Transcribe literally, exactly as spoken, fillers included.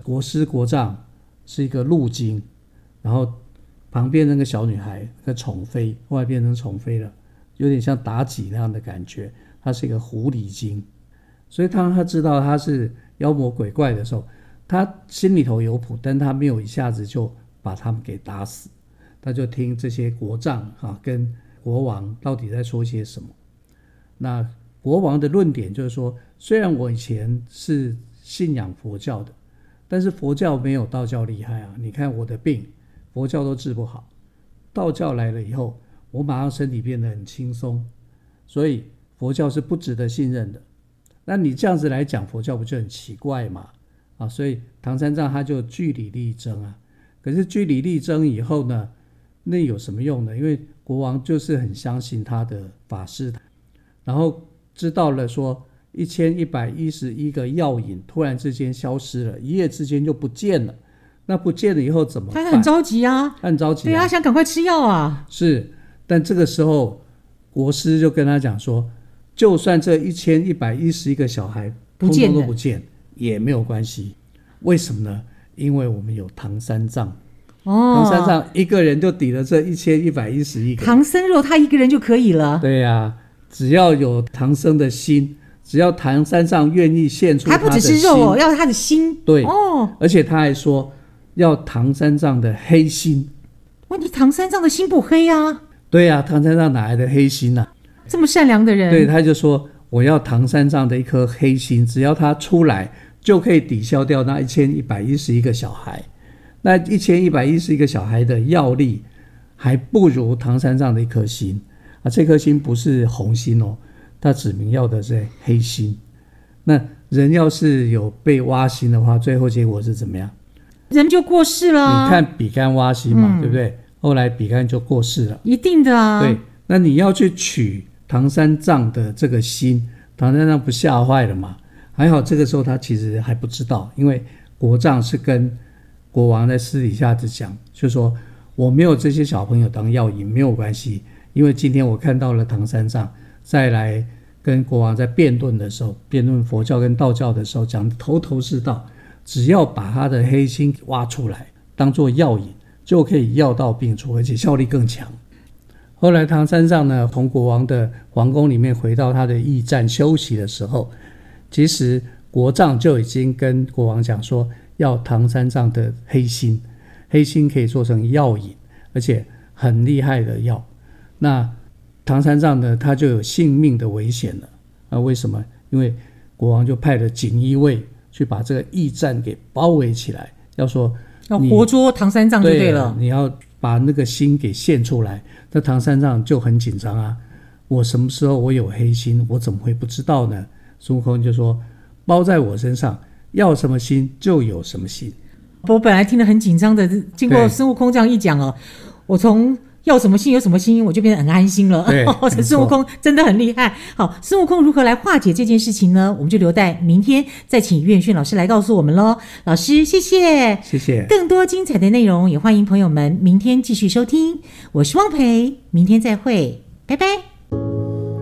国师国丈是一个鹿精，然后旁边那个小女孩那个宠妃，后来变成宠妃了，有点像妲己那样的感觉，她是一个狐狸精。所以当他知道他是妖魔鬼怪的时候，他心里头有谱，但他没有一下子就把他们给打死，他就听这些国丈、啊、跟国王到底在说些什么。那国王的论点就是说，虽然我以前是信仰佛教的，但是佛教没有道教厉害啊！你看我的病，佛教都治不好，道教来了以后，我马上身体变得很轻松，所以佛教是不值得信任的。那你这样子来讲，佛教不就很奇怪吗？啊，所以唐三藏他就据理力争啊。可是据理力争以后呢，那有什么用呢？因为国王就是很相信他的法师，然后知道了说一千一百一十一个药引突然之间消失了，一夜之间就不见了。那不见了以后怎么办？ 他很着急啊， 他很着急、啊、 对啊，他想赶快吃药啊。 是，但这个时候国师就跟他讲说，就算这一千一百一十一个小孩通通都不见也没有关系。为什么呢？因为我们有唐三藏。哦，唐三藏一个人就抵了这一千一百一十一个。 唐僧肉他一个人就可以了。 对啊，只要有唐僧的心，只要唐三藏愿意献出他的心， 还不只是肉哦，要他的心。 对哦，而且他还说要唐三藏的黑心。 问题唐三藏的心不黑啊。 对啊，唐三藏哪来的黑心啊？ 这么善良的人。 对，他就说我要唐三藏的一颗黑心，只要他出来就可以抵消掉那一千一百一十一个小孩。那一千一百一十一个小孩的药力还不如唐三藏的一颗心啊！这颗心不是红心哦，他指明要的是黑心。那人要是有被挖心的话，最后结果是怎么样？ 人就过世了。 你看比干挖心嘛、嗯、对不对？后来比干就过世了。 一定的啊。 对，那你要去取唐三藏的这个心，唐三藏不吓坏了嘛？还好这个时候他其实还不知道，因为国丈是跟国王在私底下子讲，就说我没有这些小朋友当药引没有关系，因为今天我看到了唐三藏再来跟国王在辩论的时候，辩论佛教跟道教的时候讲得头头是道，只要把他的黑心挖出来当作药引，就可以药到病除，而且效力更强。后来唐三藏呢，从国王的皇宫里面回到他的驿站休息的时候，其实国丈就已经跟国王讲说，要唐三藏的黑心，黑心可以做成药引，而且很厉害的药。那唐三藏呢，他就有性命的危险了。啊，为什么？因为国王就派了锦衣卫去把这个驿站给包围起来，要说要活捉唐三藏就对了。 对，你要把那个心给献出来。那唐三藏就很紧张啊，我什么时候我有黑心，我怎么会不知道呢？孙悟空就说，包在我身上，要什么心就有什么心。 我本来听得很紧张的，经过孙悟空这样一讲哦，我从要什么心有什么心，我就变得很安心了。孙悟空真的很厉害。好，孙悟空如何来化解这件事情呢？我们就留待明天再请岳轩老师来告诉我们咯。老师谢谢。 谢谢。 更多精彩的内容也欢迎朋友们明天继续收听。我是汪培，明天再会，拜拜。